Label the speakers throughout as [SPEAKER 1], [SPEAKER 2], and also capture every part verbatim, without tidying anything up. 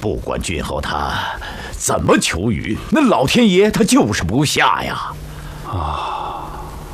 [SPEAKER 1] 不管郡侯他怎么求雨，那老天爷他就是不下呀！
[SPEAKER 2] 啊，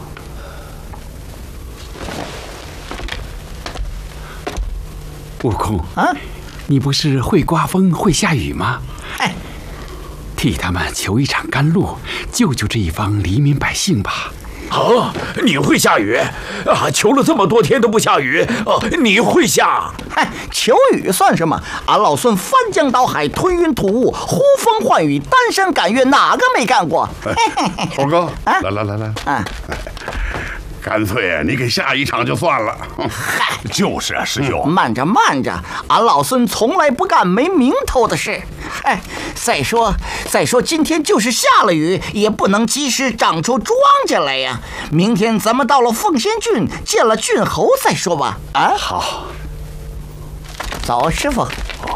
[SPEAKER 2] 悟空
[SPEAKER 3] 啊，
[SPEAKER 2] 你不是会刮风会下雨吗？
[SPEAKER 3] 哎，
[SPEAKER 2] 替他们求一场甘露，救救这一方黎民百姓吧。
[SPEAKER 1] 啊，你会下雨啊？求了这么多天都不下雨，哦，你会下？
[SPEAKER 3] 哎，求雨算什么？俺老孙翻江倒海，吞云吐雾，呼风唤雨，单山赶月，哪个没干过？
[SPEAKER 4] 猴哥，
[SPEAKER 3] 啊
[SPEAKER 4] 来来来来，
[SPEAKER 3] 啊，
[SPEAKER 4] 干脆你给下一场就算了。
[SPEAKER 3] 嗨，
[SPEAKER 1] 就是啊，师兄。
[SPEAKER 3] 慢着慢着，俺老孙从来不干没名头的事。哎，再说再说，今天就是下了雨，也不能及时长出庄稼来呀。明天咱们到了凤仙郡，见了郡侯再说吧。啊，
[SPEAKER 1] 好，
[SPEAKER 3] 走，师傅。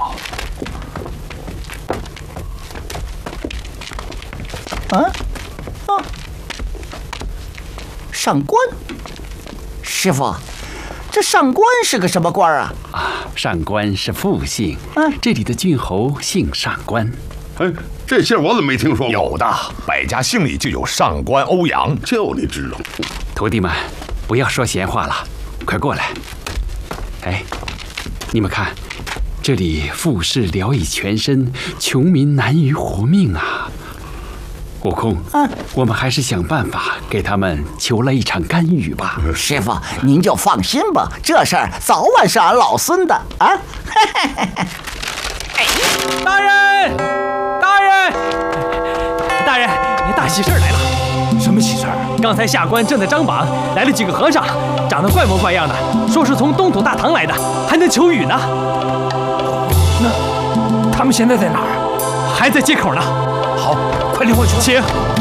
[SPEAKER 3] 啊，啊，上官，师傅，这上官是个什么官啊？
[SPEAKER 2] 啊，上官是复姓，
[SPEAKER 3] 嗯
[SPEAKER 2] 这里的郡侯姓上官。
[SPEAKER 4] 哎，这姓我怎么没听说过？
[SPEAKER 1] 有的，百家姓里就有上官欧阳。
[SPEAKER 4] 就你知道。
[SPEAKER 2] 徒弟们，不要说闲话了，快过来。哎，你们看，这里富士聊以全身，穷民难于活命啊！悟空，
[SPEAKER 3] 嗯
[SPEAKER 2] 我们还是想办法给他们求来一场甘雨吧。
[SPEAKER 3] 师傅，您就放心吧，这事儿早晚是俺老孙的啊！
[SPEAKER 5] 大人，大人，大人，大喜事儿来了！
[SPEAKER 1] 什么喜事儿？
[SPEAKER 5] 刚才下官正在张榜，来了几个和尚，长得怪模怪样的，说是从东土大唐来的，还能求雨呢。
[SPEAKER 1] 那他们现在在哪儿？
[SPEAKER 5] 还在街口呢。
[SPEAKER 1] 好，快领我去。
[SPEAKER 5] 请。